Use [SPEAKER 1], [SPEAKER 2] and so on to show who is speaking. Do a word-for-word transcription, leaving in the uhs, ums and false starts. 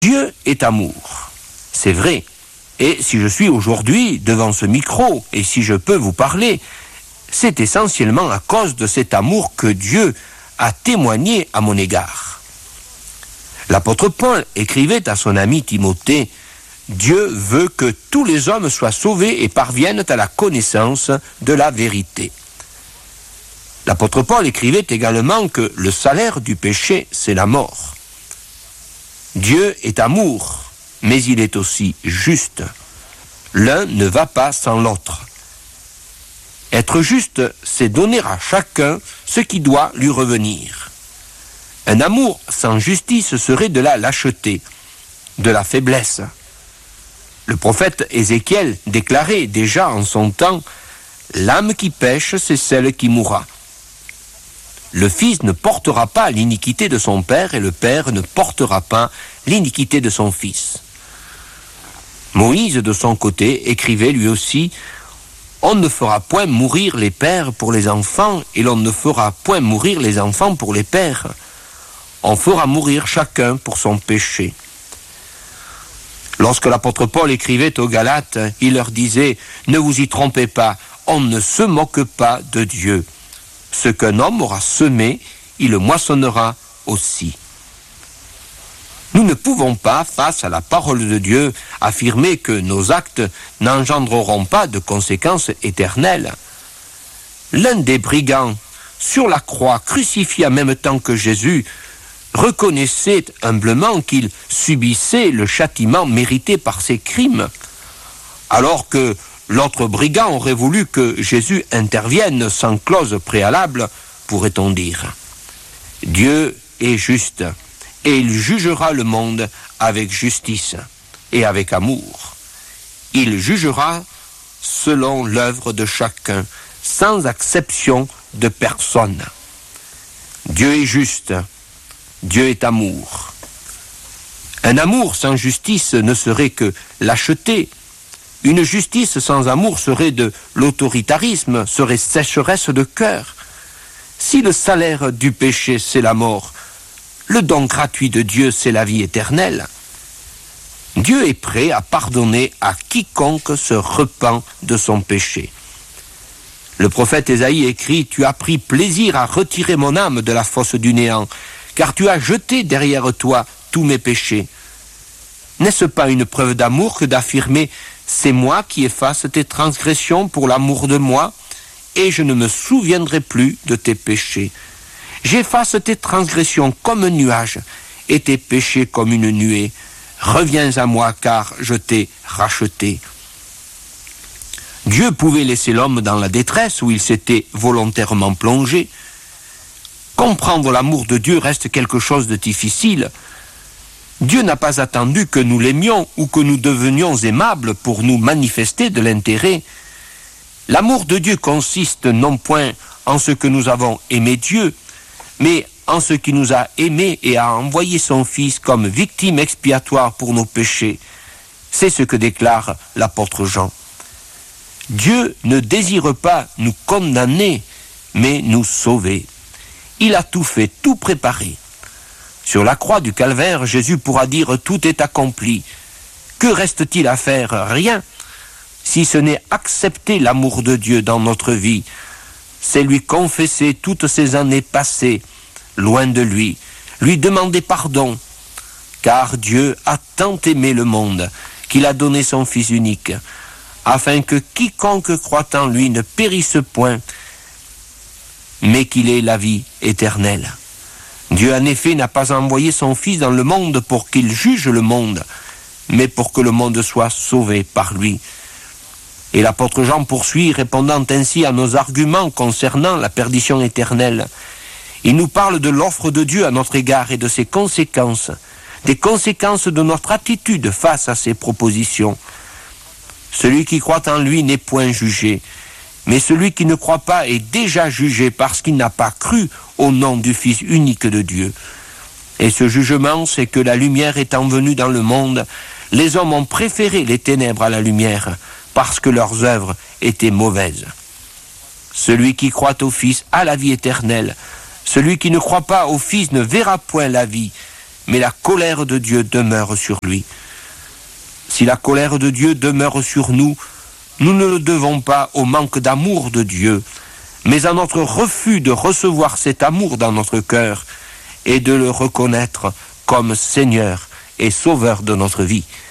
[SPEAKER 1] Dieu est amour, c'est vrai. Et si je suis aujourd'hui devant ce micro, et si je peux vous parler, c'est essentiellement à cause de cet amour que Dieu a témoigné à mon égard. L'apôtre Paul écrivait à son ami Timothée, « Dieu veut que tous les hommes soient sauvés et parviennent à la connaissance de la vérité. » L'apôtre Paul écrivait également que le salaire du péché, c'est la mort. Dieu est amour, mais il est aussi juste. L'un ne va pas sans l'autre. Être juste, c'est donner à chacun ce qui doit lui revenir. Un amour sans justice serait de la lâcheté, de la faiblesse. Le prophète Ézéchiel déclarait déjà en son temps « L'âme qui pêche, c'est celle qui mourra. » Le fils ne portera pas l'iniquité de son père et le père ne portera pas l'iniquité de son fils. Moïse, de son côté, écrivait lui aussi « On ne fera point mourir les pères pour les enfants et l'on ne fera point mourir les enfants pour les pères. On fera mourir chacun pour son péché. » Lorsque l'apôtre Paul écrivait aux Galates, il leur disait « Ne vous y trompez pas, on ne se moque pas de Dieu. Ce qu'un homme aura semé, il le moissonnera aussi. » Nous ne pouvons pas, face à la parole de Dieu, affirmer que nos actes n'engendreront pas de conséquences éternelles. L'un des brigands, sur la croix, crucifié en même temps que Jésus, reconnaissait humblement qu'il subissait le châtiment mérité par ses crimes, alors que l'autre brigand aurait voulu que Jésus intervienne sans clause préalable, pourrait-on dire. Dieu est juste, et il jugera le monde avec justice et avec amour. Il jugera selon l'œuvre de chacun, sans exception de personne. Dieu est juste, Dieu est amour. Un amour sans justice ne serait que lâcheté. Une justice sans amour serait de l'autoritarisme, serait sécheresse de cœur. Si le salaire du péché, c'est la mort, le don gratuit de Dieu, c'est la vie éternelle. Dieu est prêt à pardonner à quiconque se repent de son péché. Le prophète Ésaïe écrit « Tu as pris plaisir à retirer mon âme de la fosse du néant, car tu as jeté derrière toi tous mes péchés. » N'est-ce pas une preuve d'amour que d'affirmer « C'est moi qui efface tes transgressions pour l'amour de moi, et je ne me souviendrai plus de tes péchés. J'efface tes transgressions comme un nuage, et tes péchés comme une nuée. Reviens à moi, car je t'ai racheté. » Dieu pouvait laisser l'homme dans la détresse où il s'était volontairement plongé. Comprendre l'amour de Dieu reste quelque chose de difficile. Dieu n'a pas attendu que nous l'aimions ou que nous devenions aimables pour nous manifester de l'intérêt. L'amour de Dieu consiste non point en ce que nous avons aimé Dieu, mais en ce qui nous a aimés et a envoyé son Fils comme victime expiatoire pour nos péchés. C'est ce que déclare l'apôtre Jean. Dieu ne désire pas nous condamner, mais nous sauver. Il a tout fait, tout préparé. Sur la croix du calvaire, Jésus pourra dire « Tout est accompli ». Que reste-t-il à faire? Rien, si ce n'est accepter l'amour de Dieu dans notre vie. C'est lui confesser toutes ces années passées, loin de lui, lui demander pardon, car Dieu a tant aimé le monde qu'il a donné son Fils unique, afin que quiconque croit en lui ne périsse point, mais qu'il ait la vie éternelle. Dieu en effet n'a pas envoyé son Fils dans le monde pour qu'il juge le monde, mais pour que le monde soit sauvé par lui. Et l'apôtre Jean poursuit, répondant ainsi à nos arguments concernant la perdition éternelle. Il nous parle de l'offre de Dieu à notre égard et de ses conséquences, des conséquences de notre attitude face à ses propositions. Celui qui croit en lui n'est point jugé, mais celui qui ne croit pas est déjà jugé parce qu'il n'a pas cru au nom du Fils unique de Dieu. Et ce jugement, c'est que la lumière étant venue dans le monde, les hommes ont préféré les ténèbres à la lumière, parce que leurs œuvres étaient mauvaises. Celui qui croit au Fils a la vie éternelle. Celui qui ne croit pas au Fils ne verra point la vie, mais la colère de Dieu demeure sur lui. Si la colère de Dieu demeure sur nous, nous ne le devons pas au manque d'amour de Dieu, mais à notre refus de recevoir cet amour dans notre cœur et de le reconnaître comme Seigneur et Sauveur de notre vie.